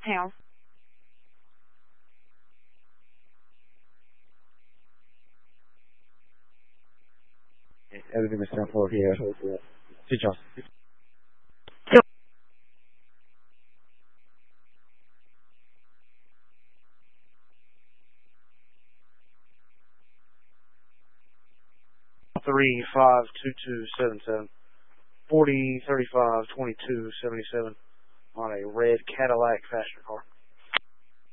Tower. Everything is 10-4 here. See Charles. 352277 40352277 on a red Cadillac Faster car.